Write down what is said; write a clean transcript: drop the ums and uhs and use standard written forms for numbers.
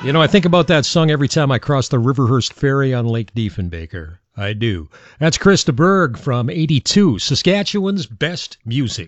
You know, I think about that song every time I cross the Riverhurst Ferry on Lake Diefenbaker. I do. That's Chris de Burgh from 82, Saskatchewan's Best Music.